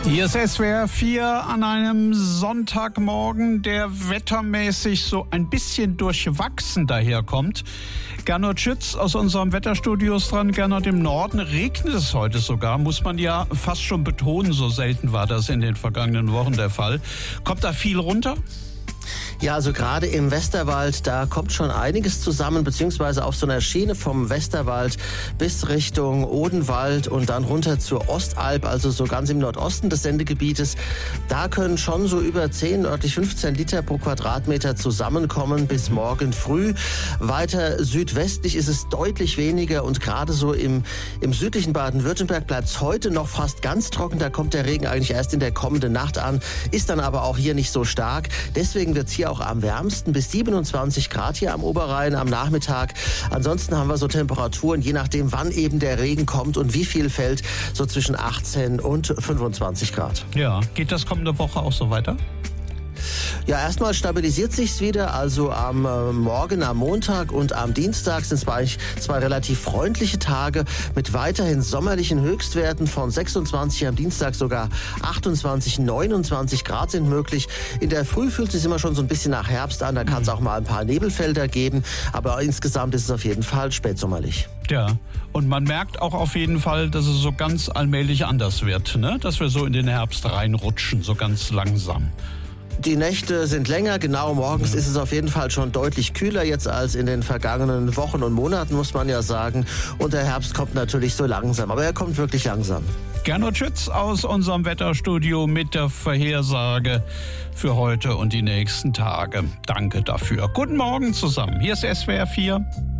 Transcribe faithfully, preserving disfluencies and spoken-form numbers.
Hier ist S W R vier an einem Sonntagmorgen, der wettermäßig so ein bisschen durchwachsen daherkommt. Gernot Schütz aus unserem Wetterstudio ist dran. Gernot, im Norden regnet es heute sogar, muss man ja fast schon betonen, so selten war das in den vergangenen Wochen der Fall. Kommt da viel runter? Ja, also gerade im Westerwald, da kommt schon einiges zusammen, beziehungsweise auf so einer Schiene vom Westerwald bis Richtung Odenwald und dann runter zur Ostalb, also so ganz im Nordosten des Sendegebietes. Da können schon so über zehn, nördlich fünfzehn Liter pro Quadratmeter zusammenkommen bis morgen früh. Weiter südwestlich ist es deutlich weniger und gerade so im, im südlichen Baden-Württemberg bleibt es heute noch fast ganz trocken. Da kommt der Regen eigentlich erst in der kommenden Nacht an, ist dann aber auch hier nicht so stark. Deswegen wird es hier auch am wärmsten, bis siebenundzwanzig Grad hier am Oberrhein am Nachmittag. Ansonsten haben wir so Temperaturen, je nachdem wann eben der Regen kommt und wie viel fällt, so zwischen achtzehn und fünfundzwanzig Grad. Ja, geht das kommende Woche auch so weiter? Ja, erstmal stabilisiert sich's wieder. Also am äh, Morgen, am Montag und am Dienstag sind es zwei, zwei relativ freundliche Tage mit weiterhin sommerlichen Höchstwerten von sechsundzwanzig, am Dienstag sogar achtundzwanzig, neunundzwanzig Grad sind möglich. In der Früh fühlt es sich immer schon so ein bisschen nach Herbst an. Da kann es auch mal ein paar Nebelfelder geben. Aber insgesamt ist es auf jeden Fall spätsommerlich. Ja, und man merkt auch auf jeden Fall, dass es so ganz allmählich anders wird, ne? Dass wir so in den Herbst reinrutschen, so ganz langsam. Die Nächte sind länger, genau, morgens ja. ist es auf jeden Fall schon deutlich kühler jetzt als in den vergangenen Wochen und Monaten, muss man ja sagen. Und der Herbst kommt natürlich so langsam, aber er kommt wirklich langsam. Gernot Schütz aus unserem Wetterstudio mit der Vorhersage für heute und die nächsten Tage. Danke dafür. Guten Morgen zusammen. Hier ist S W R vier.